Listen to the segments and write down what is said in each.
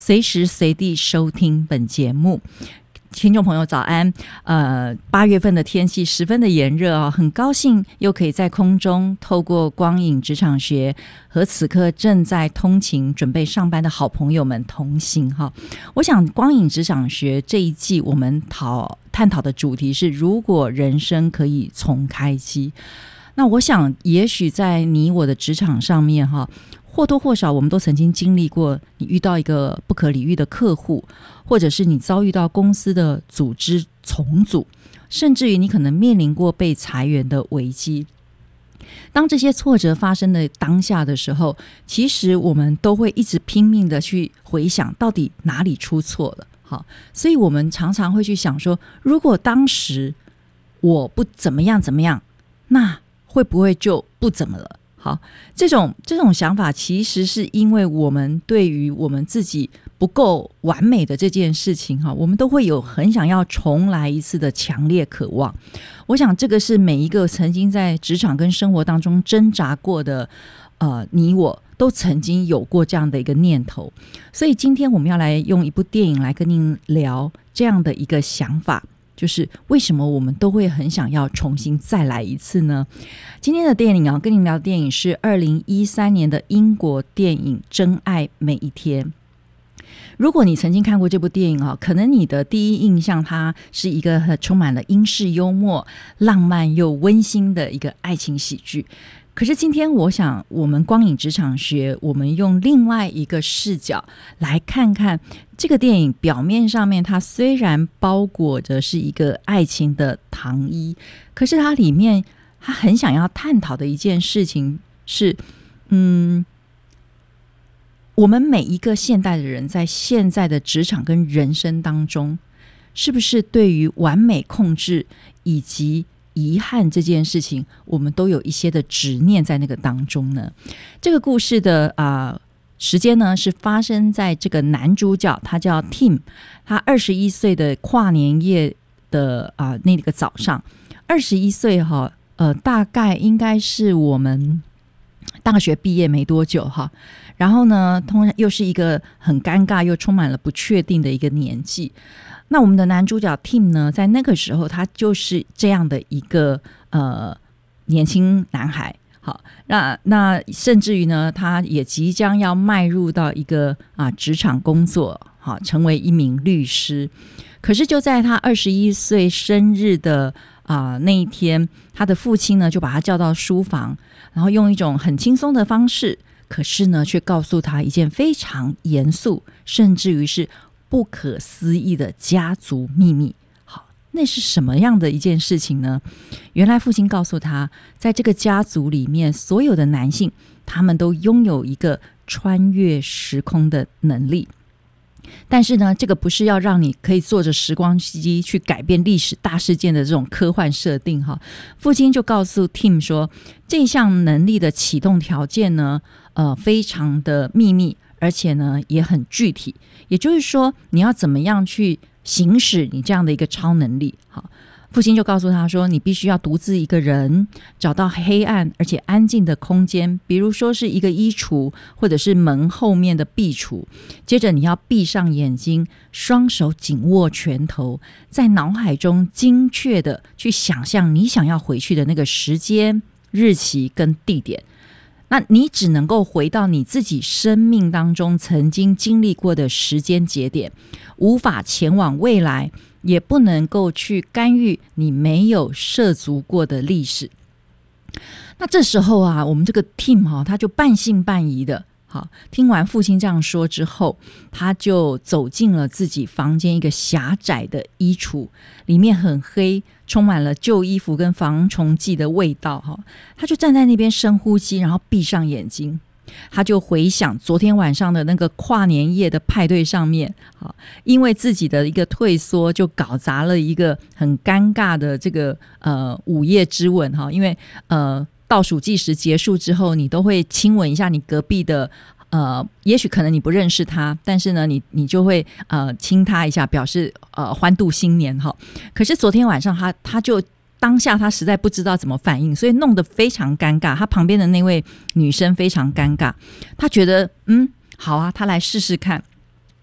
随时随地收听本节目。听众朋友早安，8月份的天气十分的炎热哦，很高兴又可以在空中透过光影职场学和此刻正在通勤准备上班的好朋友们同行哈。我想光影职场学这一季我们探讨的主题是如果人生可以重开机。那我想也许在你我的职场上面哈，或多或少我们都曾经经历过，你遇到一个不可理喻的客户，或者是你遭遇到公司的组织重组，甚至于你可能面临过被裁员的危机。当这些挫折发生的当下的时候，其实我们都会一直拼命的去回想到底哪里出错了。好，所以我们常常会去想说，如果当时我不怎么样怎么样，那会不会就不怎么了？好，这种想法其实是因为我们对于我们自己不够完美的这件事情哈，我们都会有很想要重来一次的强烈渴望。我想这个是每一个曾经在职场跟生活当中挣扎过的你我都曾经有过这样的一个念头。所以今天我们要来用一部电影来跟您聊这样的一个想法，就是为什么我们都会很想要重新再来一次呢？今天的电影跟您聊的电影是2013年的英国电影《真爱每一天》。如果你曾经看过这部电影可能你的第一印象它是一个充满了英式幽默、浪漫又温馨的一个爱情喜剧。可是今天我想我们光影职场学，我们用另外一个视角来看看这个电影，表面上面它虽然包裹着是一个爱情的糖衣，可是它里面它很想要探讨的一件事情是我们每一个现代的人在现在的职场跟人生当中，是不是对于完美控制以及遗憾这件事情，我们都有一些的执念在那个当中呢？这个故事的时间呢是发生在这个男主角他叫 Tim， 他21岁的跨年夜的那个早上，21岁大概应该是我们大学毕业没多久哈。然后呢，通常又是一个很尴尬又充满了不确定的一个年纪。那我们的男主角 Tim 呢，在那个时候他就是这样的一个年轻男孩。好，那甚至于呢，他也即将要迈入到一个职场工作，好，成为一名律师。可是就在他21岁生日的那一天，他的父亲呢就把他叫到书房，然后用一种很轻松的方式，可是呢却告诉他一件非常严肃甚至于是不可思议的家族秘密。好，那是什么样的一件事情呢？原来父亲告诉他，在这个家族里面，所有的男性他们都拥有一个穿越时空的能力。但是呢，这个不是要让你可以坐着时光机去改变历史大事件的这种科幻设定哈。父亲就告诉 Tim 说，这项能力的启动条件呢，非常的秘密，而且呢也很具体。也就是说，你要怎么样去行使你这样的一个超能力？好，父亲就告诉他说，你必须要独自一个人找到黑暗而且安静的空间，比如说是一个衣橱或者是门后面的壁橱，接着你要闭上眼睛，双手紧握拳头，在脑海中精确的去想象你想要回去的那个时间、日期跟地点。那你只能够回到你自己生命当中曾经经历过的时间节点，无法前往未来，也不能够去干预你没有涉足过的历史。那这时候我们这个 Tim 他就半信半疑的，好，听完父亲这样说之后，他就走进了自己房间一个狭窄的衣橱，里面很黑，充满了旧衣服跟防虫剂的味道。他就站在那边深呼吸，然后闭上眼睛，他就回想昨天晚上的那个跨年夜的派对上面，因为自己的一个退缩就搞砸了一个很尴尬的这个午夜之吻。因为倒数计时结束之后，你都会亲吻一下你隔壁的也许可能你不认识他，但是呢你就会亲他一下，表示欢度新年。可是昨天晚上他就当下他实在不知道怎么反应，所以弄得非常尴尬，他旁边的那位女生非常尴尬，他觉得好啊，他来试试看。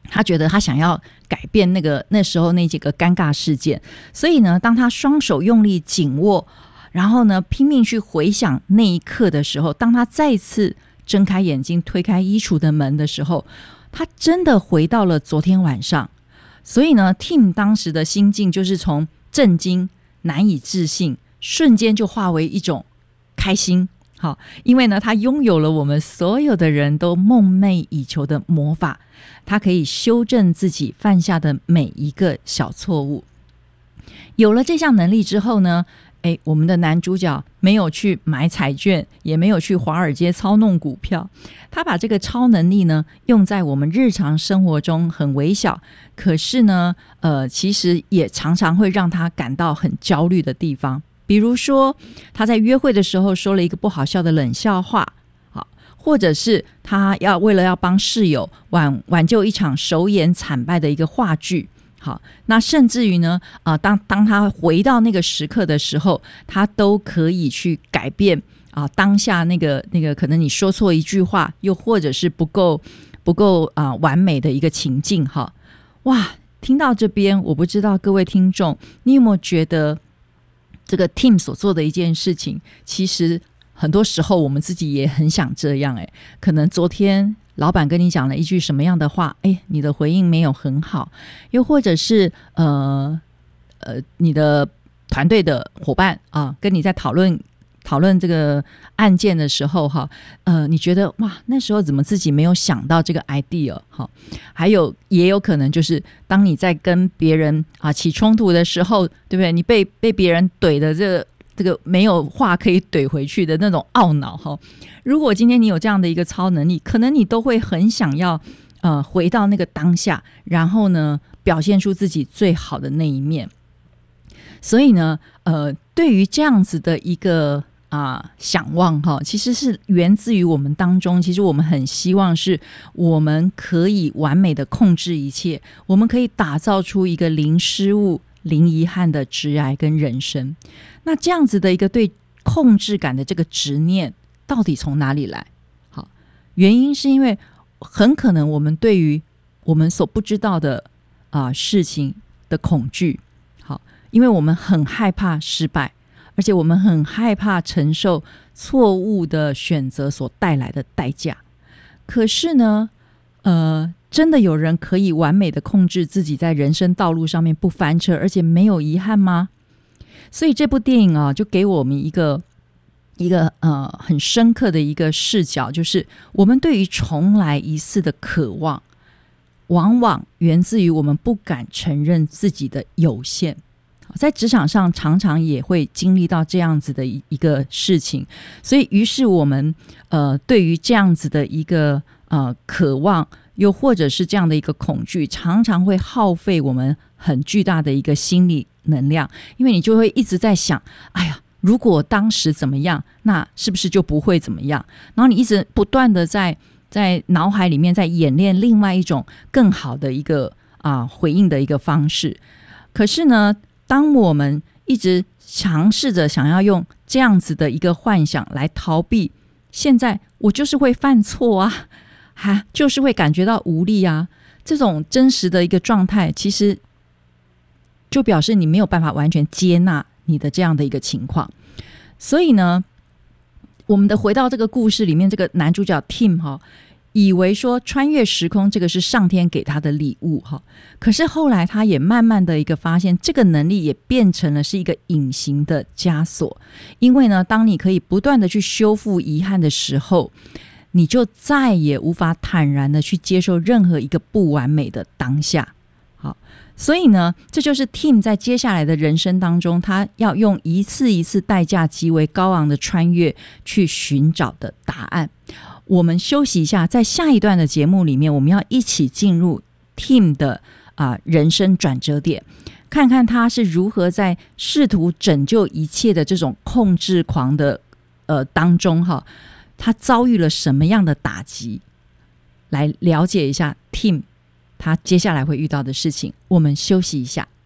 他觉得他想要改变那时候那几个尴尬事件，所以呢，当他双手用力紧握，然后呢拼命去回想那一刻的时候，当他再次睁开眼睛推开衣橱的门的时候，他真的回到了昨天晚上。所以呢 Tim 当时的心境就是从震惊难以置信瞬间就化为一种开心。好，因为呢他拥有了我们所有的人都梦寐以求的魔法，他可以修正自己犯下的每一个小错误。有了这项能力之后呢，我们的男主角没有去买彩券，也没有去华尔街操弄股票，他把这个超能力呢用在我们日常生活中很微小，可是呢其实也常常会让他感到很焦虑的地方。比如说他在约会的时候说了一个不好笑的冷笑话，或者是他为了要帮室友挽救一场首演惨败的一个话剧。好，那甚至于呢当他回到那个时刻的时候，他都可以去改变当下那个可能你说错一句话，又或者是不够完美的一个情境。哈，哇，听到这边，我不知道各位听众你有没有觉得这个 Tim 所做的一件事情，其实很多时候我们自己也很想这样。可能昨天老板跟你讲了一句什么样的话，你的回应没有很好，又或者是你的团队的伙伴跟你在讨论这个案件的时候你觉得哇，那时候怎么自己没有想到这个 idea。 还有也有可能就是当你在跟别人起冲突的时候，对不对？你被别人怼的这个没有话可以怼回去的那种懊恼。如果今天你有这样的一个超能力，可能你都会很想要回到那个当下，然后呢表现出自己最好的那一面。所以呢对于这样子的一个想望其实是源自于我们当中，其实我们很希望是我们可以完美的控制一切，我们可以打造出一个零失误零遗憾的职涯跟人生。那这样子的一个对控制感的这个执念到底从哪里来？好，原因是因为很可能我们对于我们所不知道的事情的恐惧。好，因为我们很害怕失败，而且我们很害怕承受错误的选择所带来的代价。可是呢真的有人可以完美的控制自己在人生道路上面不翻车，而且没有遗憾吗？所以这部电影就给我们一个很深刻的一个视角，就是我们对于重来一次的渴望，往往源自于我们不敢承认自己的有限。在职场上常常也会经历到这样子的一个事情，所以于是我们对于这样子的一个渴望，又或者是这样的一个恐惧，常常会耗费我们很巨大的一个心理能量。因为你就会一直在想，哎呀，如果当时怎么样，那是不是就不会怎么样？然后你一直不断的在脑海里面在演练另外一种更好的一个回应的一个方式。可是呢，当我们一直尝试着想要用这样子的一个幻想来逃避现在我就是会犯错就是会感觉到无力这种真实的一个状态，其实就表示你没有办法完全接纳你的这样的一个情况。所以呢，我们回到这个故事里面，这个男主角 Tim 以为说穿越时空这个是上天给他的礼物可是后来他也慢慢的一个发现，这个能力也变成了是一个隐形的枷锁。因为呢，当你可以不断的去修复遗憾的时候，你就再也无法坦然的去接受任何一个不完美的当下。好，所以呢，这就是 Tim 在接下来的人生当中，他要用一次一次代价极为高昂的穿越去寻找的答案。我们休息一下，在下一段的节目里面，我们要一起进入 Tim 的人生转折点，看看他是如何在试图拯救一切的这种控制狂的当中他遭遇了什么样的打击，来了解一下 Tim 他接下来会遇到的事情。我们休息一下。